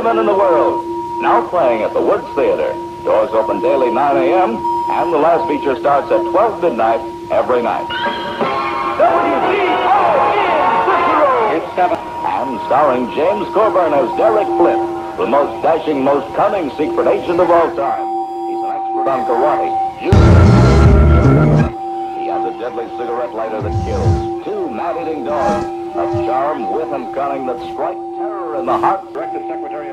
women in the world. Now playing at the Woods Theater. Doors open daily 9 a.m. and the last feature starts at 12 midnight every night. WCON Cicero! It's 7. And starring James Coburn as Derek Flint, the most dashing, most cunning secret agent of all time. He's an expert on karate. He has a deadly cigarette lighter that kills. 2 man-eating dogs. A charm, wit, and cunning that strike terror in the heart. Directed Secretary